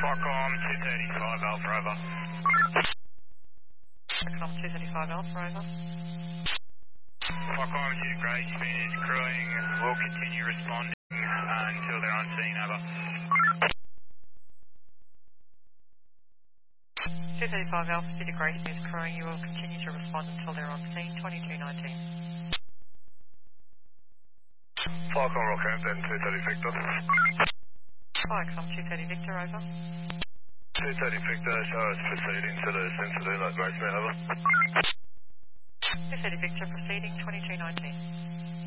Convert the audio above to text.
Qualcomm 235 Alpha over. Qualcomm 235 Alpha over. Qualcomm 2 Grey Spanish crewing will continue responding until they're on scene, over. 235 Alpha City Grey Smith crewing, you will continue to respond until they're on scene, 2219. Qualcomm Rockhampton 230 Victor. Qualcomm 230 Victor over. 230 Victor, show us proceeding to the sensor do not Grey Smith, over. 230 Victor proceeding, 2219.